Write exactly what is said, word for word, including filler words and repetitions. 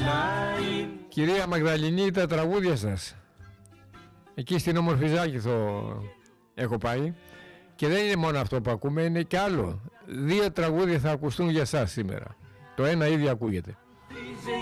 Κυρία Μαγδαληνή, τα τραγούδια σας. Εκεί στην Ομορφιζάκηθο έχω πάει. Και δεν είναι μόνο αυτό που ακούμε, είναι και άλλο. Δύο τραγούδια θα ακουστούν για σας σήμερα. Το ένα ήδη ακούγεται.